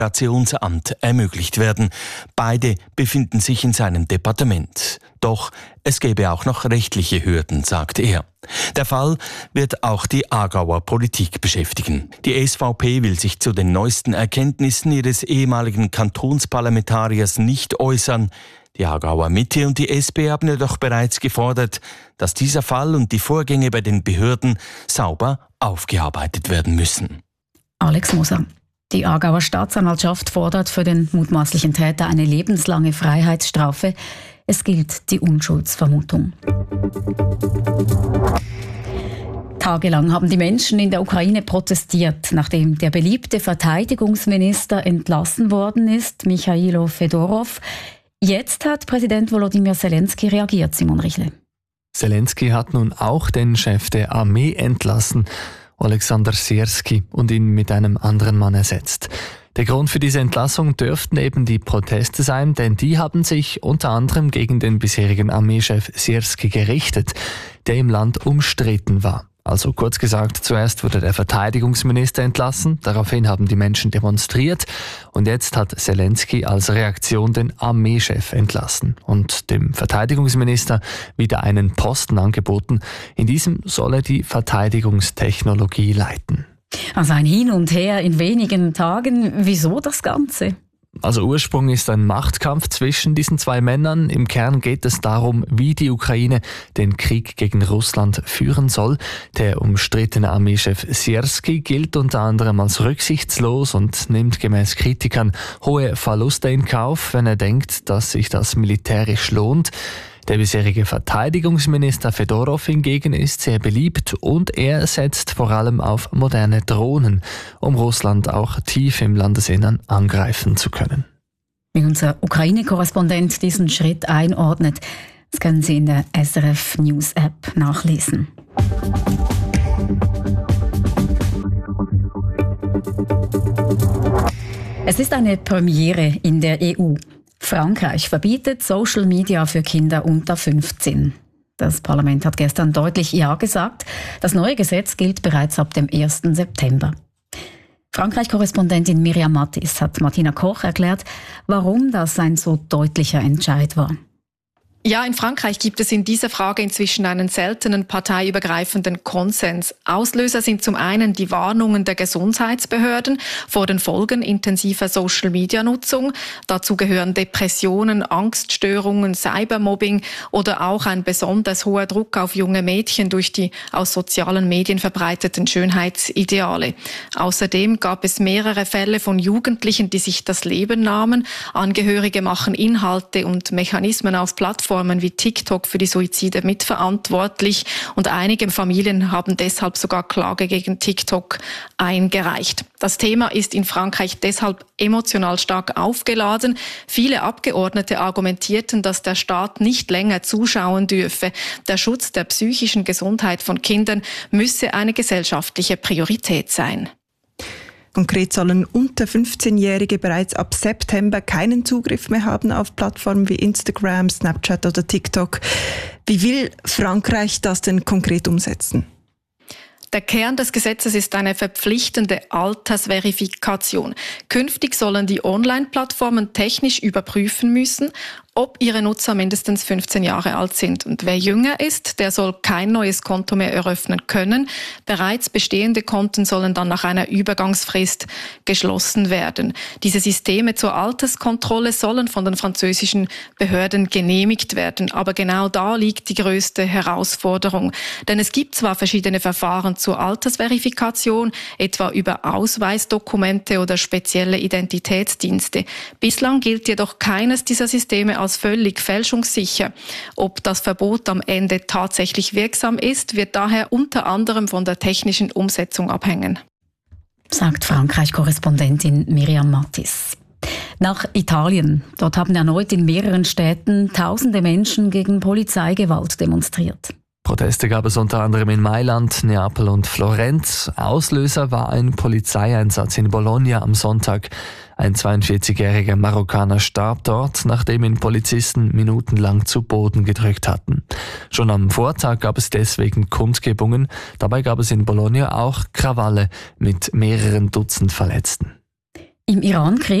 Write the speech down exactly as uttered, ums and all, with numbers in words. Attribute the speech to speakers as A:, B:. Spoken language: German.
A: Migrationsamt ermöglicht werden. Beide befinden sich in seinem Departement. Doch es gäbe auch noch rechtliche Hürden, sagt er. Der Fall wird auch die Aargauer Politik beschäftigen. Die S V P will sich zu den neuesten Erkenntnissen ihres ehemaligen Kantonsparlamentariers nicht äußern. Die Aargauer Mitte und die S P haben jedoch bereits gefordert, dass dieser Fall und die Vorgänge bei den Behörden sauber aufgearbeitet werden müssen.
B: Alex Moser. Die Aargauer Staatsanwaltschaft fordert für den mutmaßlichen Täter eine lebenslange Freiheitsstrafe. Es gilt die Unschuldsvermutung. Tagelang haben die Menschen in der Ukraine protestiert, nachdem der beliebte Verteidigungsminister entlassen worden ist, Michailo Fedorov. Jetzt hat Präsident Volodymyr Zelensky reagiert, Simon Richle.
C: Zelensky hat nun auch den Chef der Armee entlassen, Alexander Syrski, und ihn mit einem anderen Mann ersetzt. Der Grund für diese Entlassung dürften eben die Proteste sein, denn die haben sich unter anderem gegen den bisherigen Armeechef Syrski gerichtet, der im Land umstritten war. Also kurz gesagt, zuerst wurde der Verteidigungsminister entlassen, daraufhin haben die Menschen demonstriert und jetzt hat Zelensky als Reaktion den Armeechef entlassen und dem Verteidigungsminister wieder einen Posten angeboten. In diesem soll er die Verteidigungstechnologie leiten.
B: Also ein Hin und Her in wenigen Tagen. Wieso das Ganze?
C: Also Ursprung ist ein Machtkampf zwischen diesen zwei Männern. Im Kern geht es darum, wie die Ukraine den Krieg gegen Russland führen soll. Der umstrittene Armeechef Syrski gilt unter anderem als rücksichtslos und nimmt gemäß Kritikern hohe Verluste in Kauf, wenn er denkt, dass sich das militärisch lohnt. Der bisherige Verteidigungsminister Fedorov hingegen ist sehr beliebt und er setzt vor allem auf moderne Drohnen, um Russland auch tief im Landesinnern angreifen zu können.
B: Wie unser Ukraine-Korrespondent diesen Schritt einordnet, das können Sie in der S R F News App nachlesen. Es ist eine Premiere in der E U. Frankreich verbietet Social Media für Kinder unter fünfzehn. Das Parlament hat gestern deutlich Ja gesagt. Das neue Gesetz gilt bereits ab dem ersten September. Frankreich-Korrespondentin Miriam Mattis hat Martina Koch erklärt, warum das ein so deutlicher Entscheid war.
D: Ja, in Frankreich gibt es in dieser Frage inzwischen einen seltenen parteiübergreifenden Konsens. Auslöser sind zum einen die Warnungen der Gesundheitsbehörden vor den Folgen intensiver Social-Media-Nutzung. Dazu gehören Depressionen, Angststörungen, Cybermobbing oder auch ein besonders hoher Druck auf junge Mädchen durch die aus sozialen Medien verbreiteten Schönheitsideale. Außerdem gab es mehrere Fälle von Jugendlichen, die sich das Leben nahmen. Angehörige machen Inhalte und Mechanismen auf Plattformen wie TikTok für die Suizide mitverantwortlich und einige Familien haben deshalb sogar Klage gegen TikTok eingereicht. Das Thema ist in Frankreich deshalb emotional stark aufgeladen. Viele Abgeordnete argumentierten, dass der Staat nicht länger zuschauen dürfe. Der Schutz der psychischen Gesundheit von Kindern müsse eine gesellschaftliche Priorität sein.
E: Konkret sollen unter fünfzehnjährige bereits ab September keinen Zugriff mehr haben auf Plattformen wie Instagram, Snapchat oder TikTok. Wie will Frankreich das denn konkret umsetzen?
D: Der Kern des Gesetzes ist eine verpflichtende Altersverifikation. Künftig sollen die Online-Plattformen technisch überprüfen müssen, ob ihre Nutzer mindestens fünfzehn Jahre alt sind. Und wer jünger ist, der soll kein neues Konto mehr eröffnen können. Bereits bestehende Konten sollen dann nach einer Übergangsfrist geschlossen werden. Diese Systeme zur Alterskontrolle sollen von den französischen Behörden genehmigt werden. Aber genau da liegt die größte Herausforderung. Denn es gibt zwar verschiedene Verfahren zur Altersverifikation, etwa über Ausweisdokumente oder spezielle Identitätsdienste. Bislang gilt jedoch keines dieser Systeme als völlig fälschungssicher. Ob das Verbot am Ende tatsächlich wirksam ist, wird daher unter anderem von der technischen Umsetzung abhängen.
B: Sagt Frankreich-Korrespondentin Miriam Mattis. Nach Italien. Dort haben erneut in mehreren Städten tausende Menschen gegen Polizeigewalt demonstriert.
C: Proteste gab es unter anderem in Mailand, Neapel und Florenz. Auslöser war ein Polizeieinsatz in Bologna am Sonntag. Ein zweiundvierzigjähriger Marokkaner starb dort, nachdem ihn Polizisten minutenlang zu Boden gedrückt hatten. Schon am Vortag gab es deswegen Kundgebungen. Dabei gab es in Bologna auch Krawalle mit mehreren Dutzend Verletzten.
B: Im Irankrieg